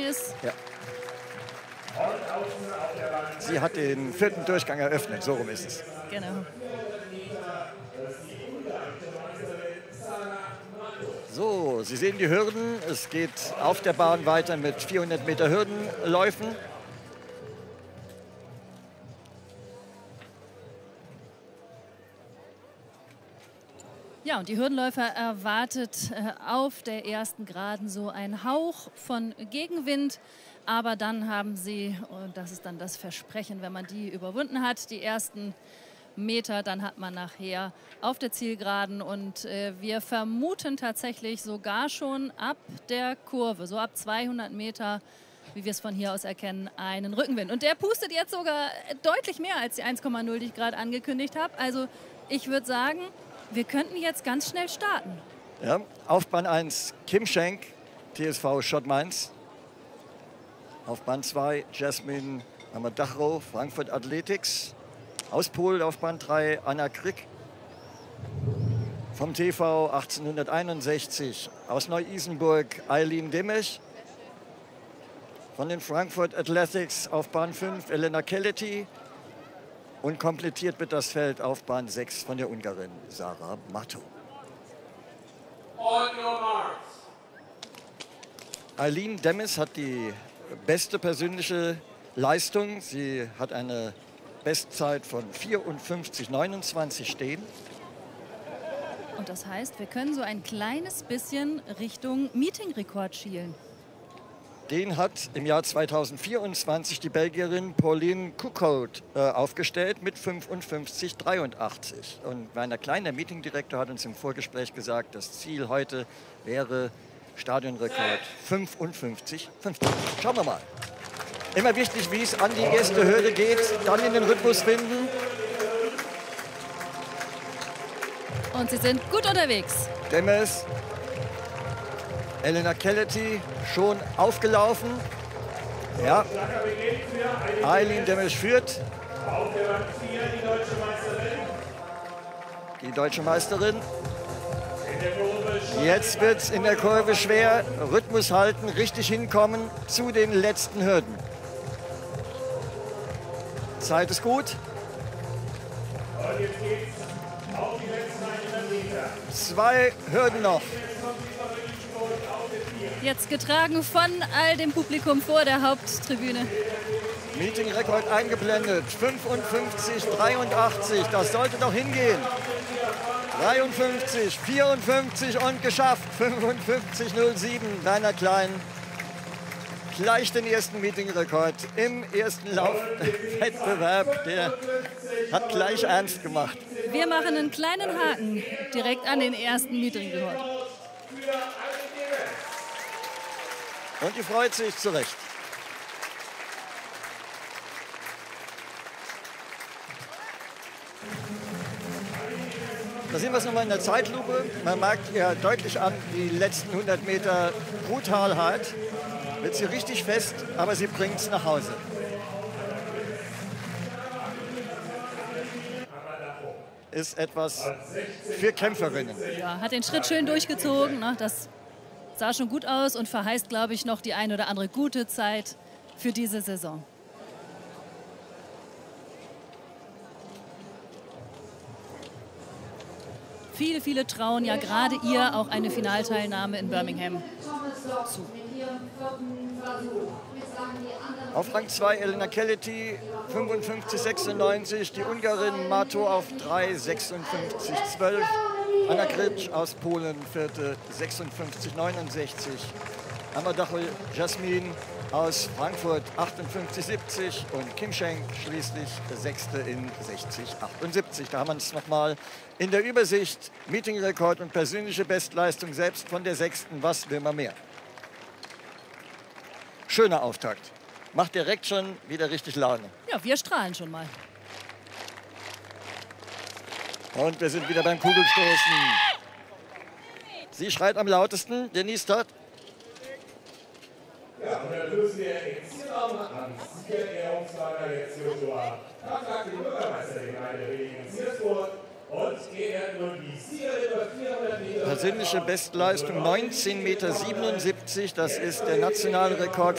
ist. Ja. Sie hat den 4. Durchgang eröffnet, so rum ist es. Genau. So, Sie sehen die Hürden. Es geht auf der Bahn weiter mit 400 Meter Hürdenläufen. Ja, und die Hürdenläufer erwartet auf der ersten Geraden so ein Hauch von Gegenwind. Aber dann haben sie, und das ist dann das Versprechen, wenn man die überwunden hat, die ersten Meter, dann hat man nachher auf der Zielgeraden. Und wir vermuten tatsächlich sogar schon ab der Kurve, so ab 200 Meter, wie wir es von hier aus erkennen, einen Rückenwind. Und der pustet jetzt sogar deutlich mehr als die 1,0, die ich gerade angekündigt habe. Also ich würde sagen, wir könnten jetzt ganz schnell starten. Ja, auf Bahn 1 Kim Schenk, TSV Schott Mainz. Auf Bahn 2 Jasmin Amadachro, Frankfurt Athletics. Aus Polen auf Bahn 3 Anna Krick. Vom TV 1861 aus Neu-Isenburg Eileen Demesch. Von den Frankfurt Athletics auf Bahn 5 Elena Kelleti. Und komplettiert wird das Feld auf Bahn 6 von der Ungarin Sarah Matto. Eileen Demes hat die beste persönliche Leistung. Sie hat eine Bestzeit von 54,29 stehen. Und das heißt, wir können so ein kleines bisschen Richtung Meetingrekord schielen. Den hat im Jahr 2024 die Belgierin Pauline Couckout aufgestellt mit 55,83. Und Werner Klein, der Meetingdirektor, hat uns im Vorgespräch gesagt, das Ziel heute wäre Stadionrekord 55,50. Schauen wir mal. Immer wichtig, wie es an die erste Hürde geht, dann in den Rhythmus finden. Und sie sind gut unterwegs. Demes, Elena Kelleti schon aufgelaufen. Ja. Eileen Demes führt. Die deutsche Meisterin. Jetzt wird es in der Kurve schwer. Rhythmus halten, richtig hinkommen zu den letzten Hürden. Zeit ist gut. 2 Hürden noch. Jetzt getragen von all dem Publikum vor der Haupttribüne. Meetingrekord eingeblendet. 55,83. Das sollte doch hingehen. 53, 54 und geschafft. 55,07. Werner Klein gleich den ersten Meetingrekord im ersten Laufwettbewerb. Der hat gleich ernst gemacht. Wir machen einen kleinen Haken direkt an den ersten Meetingrekord. Und die freut sich zurecht. Da sehen wir es nochmal in der Zeitlupe. Man merkt ihr deutlich an, die letzten 100 Meter brutal hart. Wird sie richtig fest, aber sie bringt es nach Hause. Ist etwas für Kämpferinnen. Ja, hat den Schritt schön durchgezogen. Ne? Das sah schon gut aus und verheißt, glaube ich, noch die ein oder andere gute Zeit für diese Saison. Viele, viele trauen ja gerade ihr auch eine Finalteilnahme in Birmingham zu. Auf Rang 2 Elena Kelleti, 55,96. Die Ungarin Matto auf 3, 56,12. Anna Kritsch aus Polen, 4, 56,69. Amadachro Jasmin aus Frankfurt, 58,70. Und Kim Schenk schließlich 6. in 60,78. Da haben wir es nochmal in der Übersicht. Meetingrekord und persönliche Bestleistung selbst von der 6. Was will man mehr? Schöner Auftakt. Macht direkt schon wieder richtig Laune. Ja, wir strahlen schon mal. Und wir sind wieder beim Kugelstoßen. Sie schreit am lautesten, Denise Todd. Ja, und dann lösen wir jetzt hier auch mal an. Sieger-Ehrungslager jetzt Joshua. Da sagt die Bürgermeisterin eine Rede in Siersburg. Und geehrt nun die Siegerin über 400 Meter. Persönliche Bestleistung 19,77 Meter. Das ist der nationale Rekord